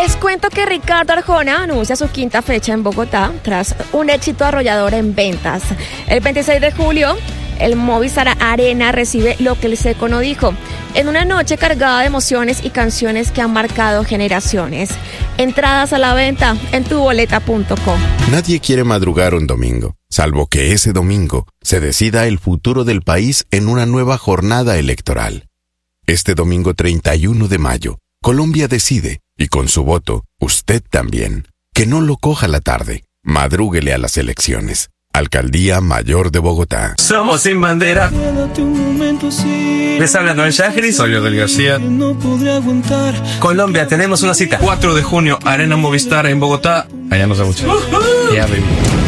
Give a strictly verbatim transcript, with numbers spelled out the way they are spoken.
Les cuento que Ricardo Arjona anuncia su quinta fecha en Bogotá tras un éxito arrollador en ventas. El veintiséis de julio, el Movistar Arena recibe lo que el Seco no dijo, en una noche cargada de emociones y canciones que han marcado generaciones. Entradas a la venta en tu boleta punto com. Nadie quiere madrugar un domingo, salvo que ese domingo se decida el futuro del país en una nueva jornada electoral. Este domingo treinta y uno de mayo, Colombia decide, y con su voto, usted también. Que no lo coja la tarde, madrúguele a las elecciones. Alcaldía Mayor de Bogotá. Somos Sin Bandera. Les habla Noel Shahri. Soy Odel García. Colombia, tenemos una cita. cuatro de junio, Arena Movistar en Bogotá. Allá nos vemos. Uh-huh. Ya, baby.